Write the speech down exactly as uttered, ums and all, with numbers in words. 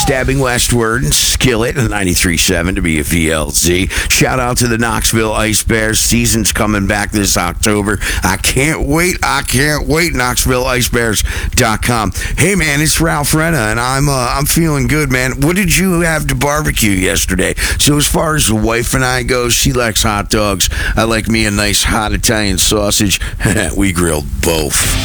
Stabbing Westward and Skillet and ninety-three point seven to be a V L Z. Shout out to the Knoxville Ice Bears. Season's coming back this October. I can't wait. I can't wait. Knoxville Ice Bears dot com. Hey, man, it's Ralph Renna, and I'm uh, I'm feeling good, man. What did you have to barbecue yesterday? So as far as the wife and I go, she likes hot dogs. I like me a nice hot Italian sausage. We grilled both.